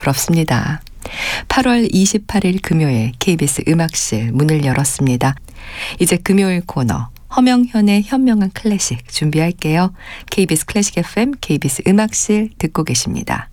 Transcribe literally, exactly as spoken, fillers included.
부럽습니다. 팔월 이십팔일 금요일 케이비에스 음악실 문을 열었습니다. 이제 금요일 코너 허명현의 현명한 클래식 준비할게요. 케이비에스 클래식 에프엠, 케이비에스 음악실 듣고 계십니다.